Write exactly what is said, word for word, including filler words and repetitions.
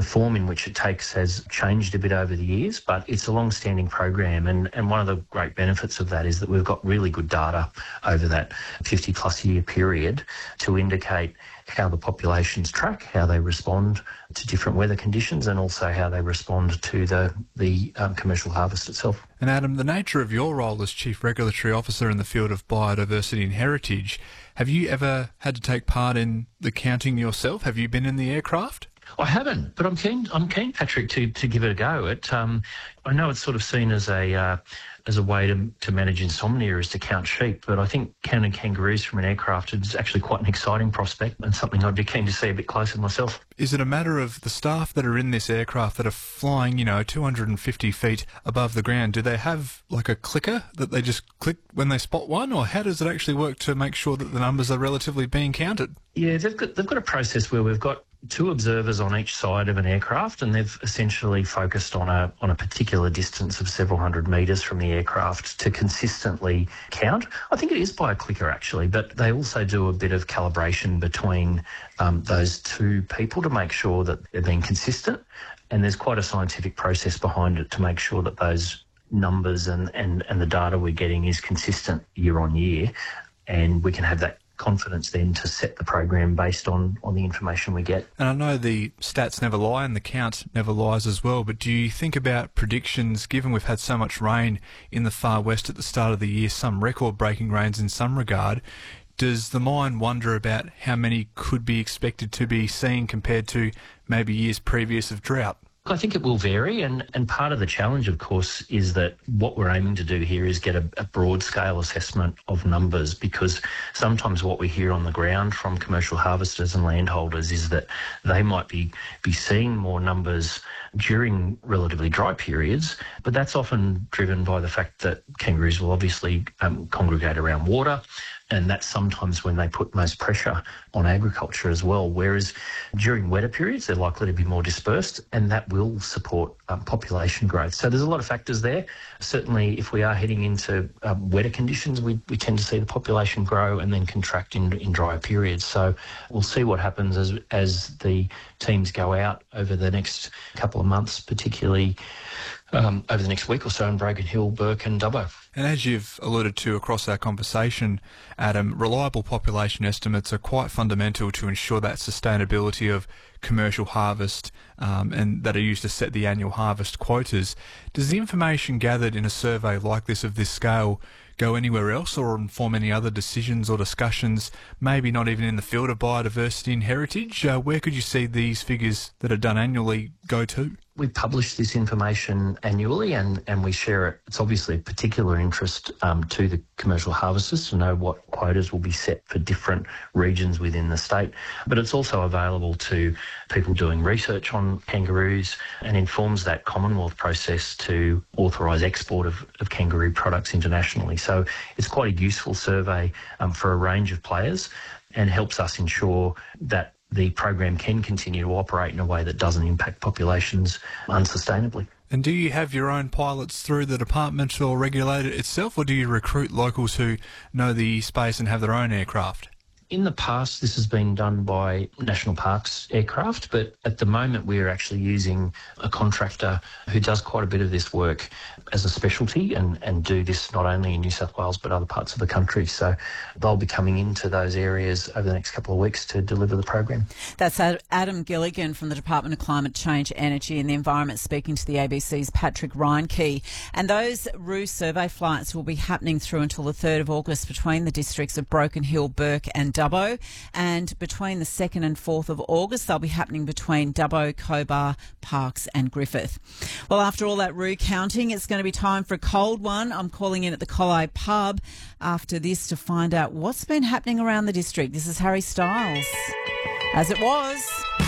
form in which it takes has changed a bit over the years, but it's a long-standing program, and, and one of the great benefits of that is that we've got really good data over that fifty plus year period to indicate how the populations track, how they respond to different weather conditions, and also how they respond to the, the um, commercial harvest itself. And Adam, the nature of your role as Chief Regulatory Officer in the field of biodiversity and heritage, have you ever had to take part in the counting yourself? Have you been in the aircraft? I haven't, but I'm keen. I'm keen, Patrick, to, to give it a go. It, um, I know it's sort of seen as a uh, as a way to to manage insomnia is to count sheep, but I think counting kangaroos from an aircraft is actually quite an exciting prospect and something I'd be keen to see a bit closer myself. Is it a matter of the staff that are in this aircraft that are flying, you know, two hundred fifty feet above the ground? Do they have like a clicker that they just click when they spot one, or how does it actually work to make sure that the numbers are relatively being counted? Yeah, they've got they've got a process where we've got two observers on each side of an aircraft, and they've essentially focused on a on a particular distance of several hundred metres from the aircraft to consistently count. I think it is by a clicker actually, but they also do a bit of calibration between um, those two people to make sure that they're being consistent, and there's quite a scientific process behind it to make sure that those numbers and, and, and the data we're getting is consistent year on year, and we can have that confidence then to set the program based on, on the information we get. And I know the stats never lie and the count never lies as well, but do you think about predictions, given we've had so much rain in the far west at the start of the year, some record-breaking rains in some regard, does the mine wonder about how many could be expected to be seen compared to maybe years previous of drought? I think it will vary, and, and part of the challenge, of course, is that what we're aiming to do here is get a, a broad-scale assessment of numbers, because sometimes what we hear on the ground from commercial harvesters and landholders is that they might be, be seeing more numbers during relatively dry periods, but that's often driven by the fact that kangaroos will obviously um, congregate around water, and that's sometimes when they put most pressure on agriculture as well, whereas during wetter periods they're likely to be more dispersed, and that will support um, population growth. So there's a lot of factors there. Certainly if we are heading into um, wetter conditions, we, we tend to see the population grow and then contract in, in drier periods. So we'll see what happens as, as the teams go out over the next couple of months, particularly um, over the next week or so in Broken Hill, Burke and Dubbo. And as you've alluded to across our conversation, Adam, reliable population estimates are quite fundamental to ensure that sustainability of commercial harvest um, and that are used to set the annual harvest quotas. Does the information gathered in a survey like this of this scale go anywhere else or inform any other decisions or discussions, maybe not even in the field of biodiversity and heritage? Uh, where could you see these figures that are done annually go to? We publish this information annually, and, and we share it. It's obviously of particular interest um, to the commercial harvesters to know what quotas will be set for different regions within the state, but it's also available to people doing research on kangaroos and informs that Commonwealth process to authorise export of, of kangaroo products internationally. So it's quite a useful survey um, for a range of players, and helps us ensure that the program can continue to operate in a way that doesn't impact populations unsustainably. And do you have your own pilots through the department or regulator itself, or do you recruit locals who know the space and have their own aircraft? In the past, this has been done by National Parks aircraft, but at the moment we're actually using a contractor who does quite a bit of this work as a specialty and, and do this not only in New South Wales but other parts of the country. So they'll be coming into those areas over the next couple of weeks to deliver the program. That's Adam Gilligan from the Department of Climate Change, Energy and the Environment, speaking to the A B C's Patrick Reinke. And those R O O survey flights will be happening through until the third of August between the districts of Broken Hill, Burke and Dubbo, and between the second and fourth of August they'll be happening between Dubbo, Cobar, Parkes and Griffith. Well, after all that R O O counting, it's going to be time for a cold one. I'm calling in at the Collide pub after this to find out what's been happening around the district. This is Harry Styles. As it was.